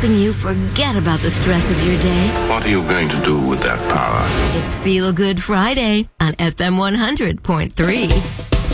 helping you forget about the stress of your day. What are you going to do with that power? It's Feel Good Friday on FM 100.3.